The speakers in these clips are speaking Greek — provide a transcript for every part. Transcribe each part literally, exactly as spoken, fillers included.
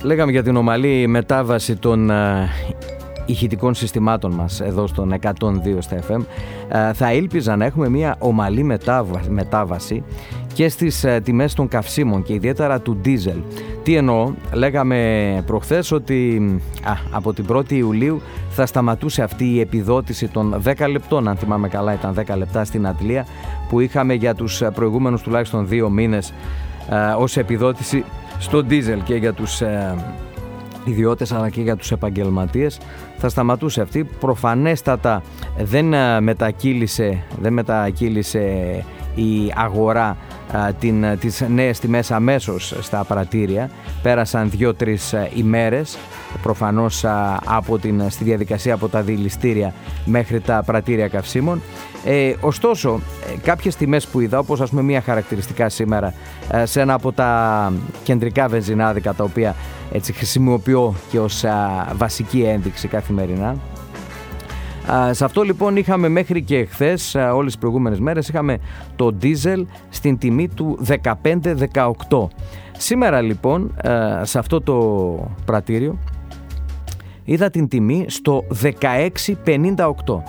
Λέγαμε για την ομαλή μετάβαση των uh, ηχητικών συστημάτων μας εδώ στον εκατόν δύο στα εφ εμ. Uh, θα ήλπιζα να έχουμε μια ομαλή μετάβαση, μετάβαση και στις uh, τιμές των καυσίμων και ιδιαίτερα του ντίζελ. Τι εννοώ? Λέγαμε προχθές ότι α, από την πρώτη Ιουλίου θα σταματούσε αυτή η επιδότηση των δέκα λεπτών, αν θυμάμαι καλά ήταν δέκα λεπτά στην αντλία, που είχαμε για τους προηγούμενους τουλάχιστον δύο μήνες uh, ως επιδότηση στο ντίζελ και για τους ε, ιδιώτες αλλά και για τους επαγγελματίες. Θα σταματούσε αυτή. Προφανέστατα δεν ε, μετακύλησε, δεν μετακύλησε η αγορά ε, την, τις νέες τιμές αμέσως στα πρατήρια. Πέρασαν δύο-τρεις ε, ημέρες προφανώς ε, από την, στη διαδικασία από τα δηληστήρια μέχρι τα πρατήρια καυσίμων. Ε, ωστόσο, ε, κάποιες τιμές που είδα, όπως ας πούμε μια χαρακτηριστικά σήμερα ε, σε ένα από τα κεντρικά βενζινάδικα, τα οποία έτσι χρησιμοποιώ και ως α, βασική ένδειξη καθημερινά. Α, σε αυτό λοιπόν είχαμε μέχρι και χθες, α, όλες τις προηγούμενες μέρες, είχαμε το ντίζελ στην τιμή του δεκαπέντε δεκαοκτώ. Σήμερα λοιπόν, α, σε αυτό το πρατήριο, είδα την τιμή στο δεκαέξι πενήντα οκτώ.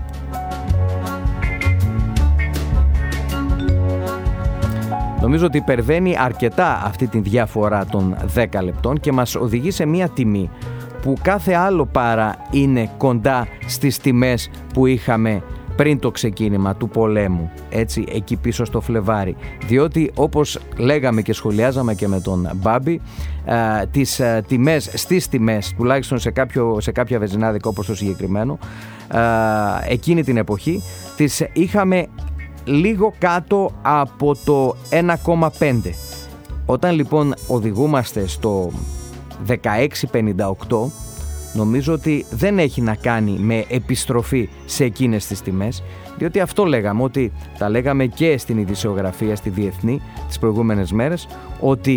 Νομίζω ότι υπερβαίνει αρκετά αυτή τη διαφορά των δέκα λεπτών και μας οδηγεί σε μια τιμή που κάθε άλλο παρά είναι κοντά στις τιμές που είχαμε πριν το ξεκίνημα του πολέμου, έτσι, εκεί πίσω στο Φλεβάρι. Διότι όπως λέγαμε και σχολιάζαμε και με τον Μπάμπη, α, τις α, τιμές, στις τιμές, τουλάχιστον σε, κάποιο, σε κάποια βενζινάδικα όπως το συγκεκριμένο, α, εκείνη την εποχή, τις είχαμε λίγο κάτω από το ένα κόμμα πέντε. Όταν λοιπόν οδηγούμαστε στο δεκαέξι πενήντα οκτώ, νομίζω ότι δεν έχει να κάνει με επιστροφή σε εκείνες τις τιμές, διότι αυτό λέγαμε, ότι τα λέγαμε και στην ειδησιογραφία, στη διεθνή, τις προηγούμενες μέρες, ότι